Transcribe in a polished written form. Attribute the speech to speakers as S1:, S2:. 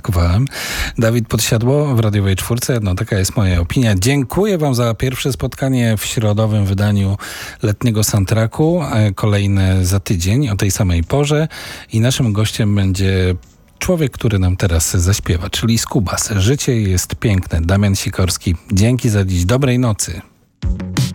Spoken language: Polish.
S1: zaryzykowałem. Dawid Podsiadło w Radiowej Czwórce. No, taka jest moja opinia. Dziękuję wam za pierwsze spotkanie w środowym wydaniu letniego soundtracku. Kolejne za tydzień o tej samej porze. I naszym gościem będzie człowiek, który nam teraz zaśpiewa, czyli Skubas. Życie jest piękne. Damian Sikorski. Dzięki za dziś. Dobrej nocy.